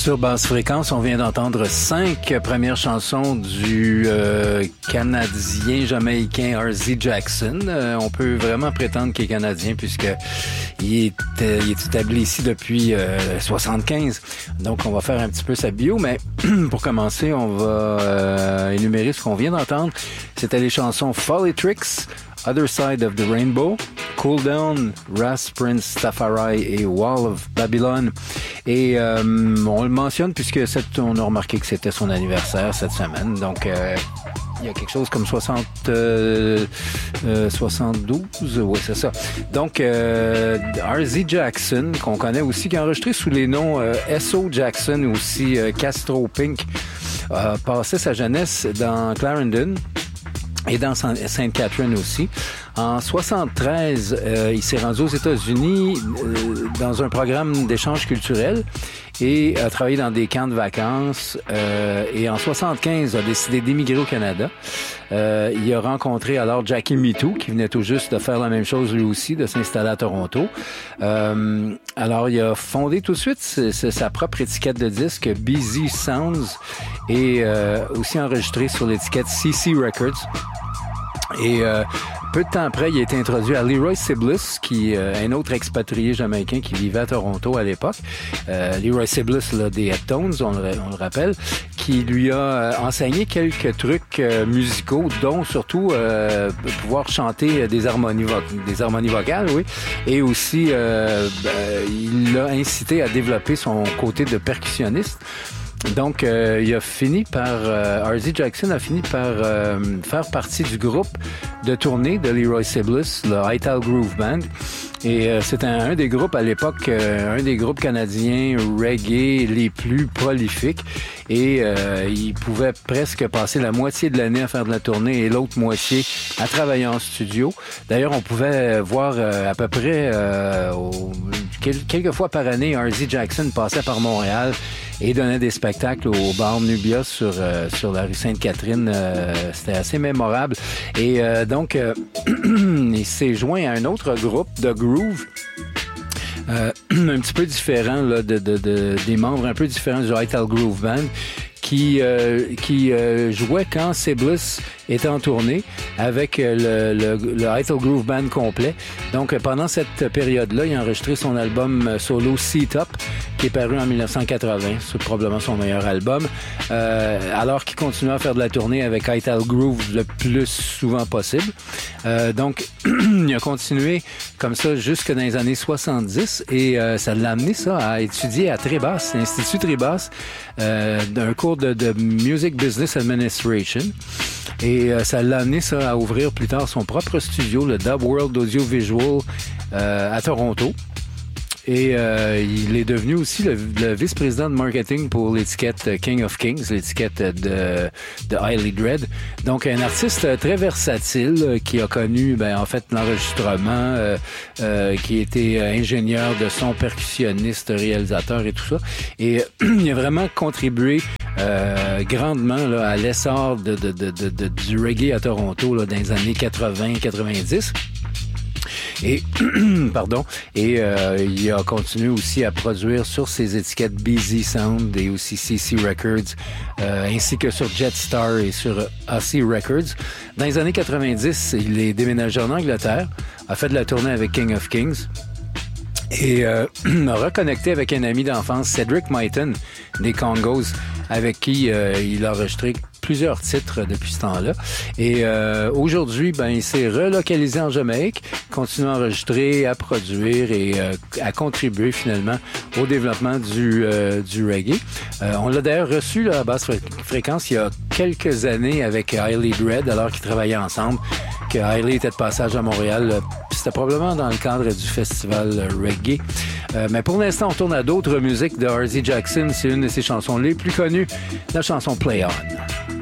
Sur Basse Fréquence, on vient d'entendre 5 premières chansons du Canadien jamaïcain R.Z. Jackson. On peut vraiment prétendre qu'il est Canadien puisque il est établi ici depuis 75. Donc, on va faire un petit peu sa bio, mais pour commencer, on va énumérer ce qu'on vient d'entendre. C'était les chansons Folly Tricks, Other Side of the Rainbow, Cool Down, Ras Prince Tafari et Wall of Babylon. Et on le mentionne puisque on a remarqué que c'était son anniversaire cette semaine. Donc, il y a quelque chose comme 72, oui, c'est ça. Donc, R.Z. Jackson, qu'on connaît aussi, qui a enregistré sous les noms S.O. Jackson, aussi Castro Pink, a passé sa jeunesse dans Clarendon et dans Sainte-Catherine aussi. En 73, il s'est rendu aux États-Unis dans un programme d'échange culturel et a travaillé dans des camps de vacances. Et en 75, a décidé d'émigrer au Canada. Il a rencontré alors Jackie Mittoo, qui venait tout juste de faire la même chose lui aussi, de s'installer à Toronto. Alors, il a fondé tout de suite sa propre étiquette de disque, Busy Sounds, et aussi enregistré sur l'étiquette CC Records. Et peu de temps après, il a été introduit à Leroy Siblis, qui est un autre expatrié jamaïcain qui vivait à Toronto à l'époque. Leroy Siblis, là, des Heptones, on le rappelle, qui lui a enseigné quelques trucs musicaux, dont surtout pouvoir chanter des harmonies vocales, oui. Et aussi, il l'a incité à développer son côté de percussionniste. Donc, il a fini par... R.Z. Jackson a fini par faire partie du groupe de tournée de Leroy Siblis, le Ital Groove Band. Et c'était un des groupes à l'époque, un des groupes canadiens reggae les plus prolifiques. Et il pouvait presque passer la moitié de l'année à faire de la tournée et l'autre moitié à travailler en studio. D'ailleurs, on pouvait voir à peu près quelques fois par année, R.Z. Jackson passait par Montréal et donnait des spectacles au bar Nubia sur la rue Sainte-Catherine. C'était assez mémorable. Et donc, il s'est joint à un autre groupe de groove. Un petit peu différent là, des membres un peu différents du Ital Groove Band qui jouait quand Siblis était en tournée avec le Ital Groove Band complet. Donc, pendant cette période-là, il a enregistré son album solo C-Top, qui est paru en 1980. C'est probablement son meilleur album. Alors qu'il continuait à faire de la tournée avec Ital Groove le plus souvent possible. Donc, il a continué comme ça jusque dans les années 70 et ça l'a amené ça à étudier à Trébas, l'Institut Trébas, d'un cours de Music Business Administration. Et ça l'a amené ça à ouvrir plus tard son propre studio, le Dub World Audiovisual à Toronto. Et il est devenu aussi le vice-président de marketing pour l'étiquette King of Kings, l'étiquette de Highly Dread. Donc, un artiste très versatile qui a connu, en fait, l'enregistrement, qui était ingénieur de son, percussionniste, réalisateur et tout ça. Et il a vraiment contribué grandement là, à l'essor du reggae à Toronto là, dans les années 80-90. Et pardon, et il a continué aussi à produire sur ses étiquettes Busy Sound et aussi CC Records, ainsi que sur Jetstar et sur AC Records. Dans les années 90, il est déménagé en Angleterre, a fait de la tournée avec King of Kings et a reconnecté avec un ami d'enfance, Cedric Myton, des Congos, avec qui il a enregistré plusieurs titres depuis ce temps-là. Et aujourd'hui, il s'est relocalisé en Jamaïque, continue à enregistrer, à produire et à contribuer finalement au développement du reggae. On l'a d'ailleurs reçu là, à Basse Fréquence il y a quelques années avec Highly Dread, alors qu'ils travaillaient ensemble, que Highly était de passage à Montréal. C'était probablement dans le cadre du festival reggae. Mais pour l'instant, on tourne à d'autres musiques de R.Z. Jackson. C'est une de ses chansons les plus connues, la chanson Play On.